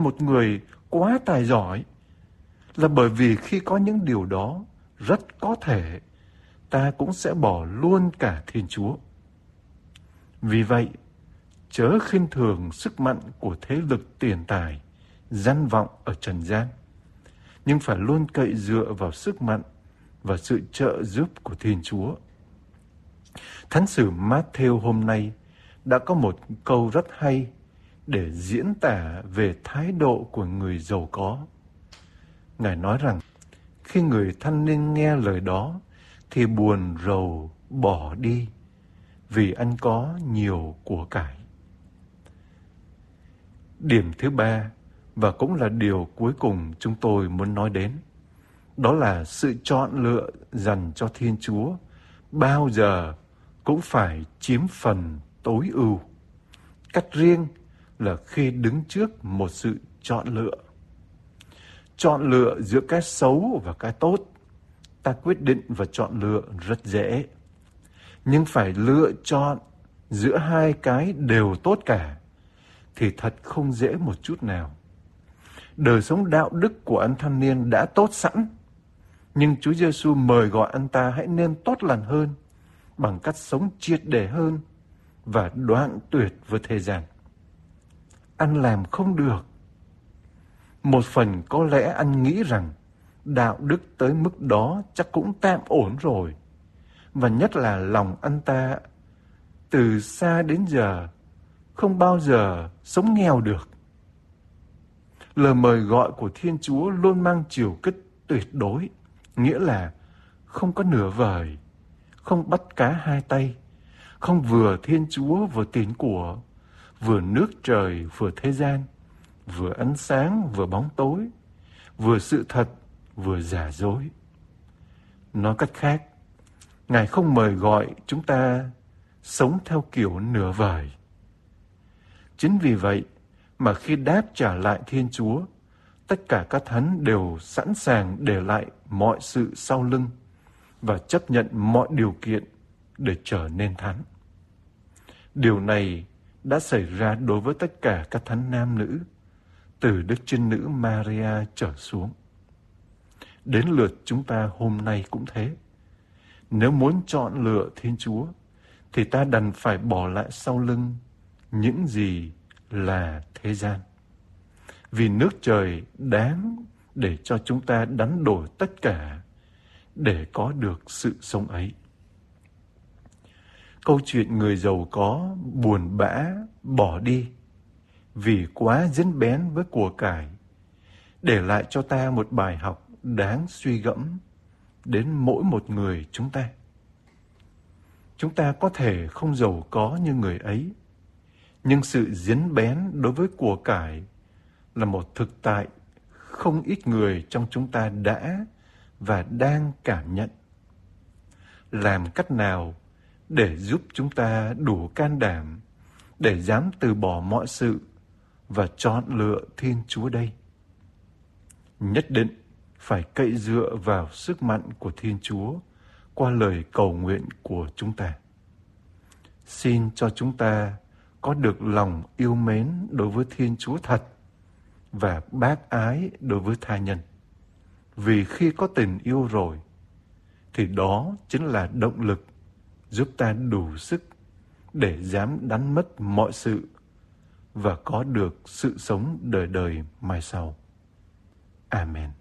một người quá tài giỏi, là bởi vì khi có những điều đó, rất có thể ta cũng sẽ bỏ luôn cả Thiên Chúa. Vì vậy, chớ khinh thường sức mạnh của thế lực tiền tài, danh vọng ở trần gian, nhưng phải luôn cậy dựa vào sức mạnh và sự trợ giúp của Thiên Chúa. Thánh sử Matthew hôm nay đã có một câu rất hay để diễn tả về thái độ của người giàu có. Ngài nói rằng, khi người thanh niên nghe lời đó, thì buồn rầu bỏ đi, vì anh có nhiều của cải. Điểm thứ ba, và cũng là điều cuối cùng chúng tôi muốn nói đến, đó là sự chọn lựa dành cho Thiên Chúa bao giờ cũng phải chiếm phần tối ưu. Cách riêng là khi đứng trước một sự chọn lựa. Chọn lựa giữa cái xấu và cái tốt, ta quyết định và chọn lựa rất dễ. Nhưng phải lựa chọn giữa hai cái đều tốt cả thì thật không dễ một chút nào. Đời sống đạo đức của anh thanh niên đã tốt sẵn, nhưng Chúa Giêsu mời gọi anh ta hãy nên tốt lành hơn bằng cách sống triệt để hơn và đoạn tuyệt với thế gian. Anh làm không được. Một phần có lẽ anh nghĩ rằng đạo đức tới mức đó chắc cũng tạm ổn rồi. Và nhất là lòng anh ta từ xa đến giờ không bao giờ sống nghèo được. Lời mời gọi của Thiên Chúa luôn mang chiều kích tuyệt đối, nghĩa là không có nửa vời, không bắt cá hai tay, không vừa Thiên Chúa vừa tiền của, vừa nước trời vừa thế gian, vừa ánh sáng vừa bóng tối, vừa sự thật vừa giả dối. Nói cách khác, Ngài không mời gọi chúng ta sống theo kiểu nửa vời. Chính vì vậy mà khi đáp trả lại Thiên Chúa, tất cả các thánh đều sẵn sàng để lại mọi sự sau lưng và chấp nhận mọi điều kiện để trở nên thánh. Điều này đã xảy ra đối với tất cả các thánh nam nữ, từ Đức Trinh Nữ Maria trở xuống. Đến lượt chúng ta hôm nay cũng thế. Nếu muốn chọn lựa Thiên Chúa, thì ta đành phải bỏ lại sau lưng những gì là thế gian. Vì nước trời đáng để cho chúng ta đánh đổi tất cả để có được sự sống ấy. Câu chuyện người giàu có buồn bã bỏ đi vì quá dính bén với của cải, để lại cho ta một bài học đáng suy gẫm đến mỗi một người chúng ta. Chúng ta có thể không giàu có như người ấy, nhưng sự dính bén đối với của cải là một thực tại không ít người trong chúng ta đã và đang cảm nhận. Làm cách nào để giúp chúng ta đủ can đảm để dám từ bỏ mọi sự và chọn lựa Thiên Chúa đây? Nhất định phải cậy dựa vào sức mạnh của Thiên Chúa qua lời cầu nguyện của chúng ta. Xin cho chúng ta có được lòng yêu mến đối với Thiên Chúa thật và bác ái đối với tha nhân. Vì khi có tình yêu rồi, thì đó chính là động lực giúp ta đủ sức để dám đánh mất mọi sự và có được sự sống đời đời mai sau. Amen.